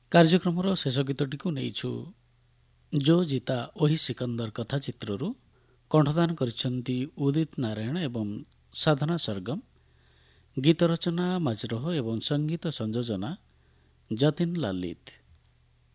କାର୍ଯ୍ୟକ୍ରମର ଶେଷ ଗୀତଟିକୁ ନେଇଛୁ ଜୋ ଜିତା ଓହି ସିକନ୍ଦର କଥା ଚିତ୍ରରୁ। କଣ୍ଠଦାନ କରିଛନ୍ତି ଉଦିତ ନାରାୟଣ ଏବଂ ସାଧନା ସରଗମ। ଗୀତ ରଚନା ମାଜରହ ଏବଂ ସଙ୍ଗୀତ ସଂଯୋଜନା ଯତୀନ ଲଲିତ।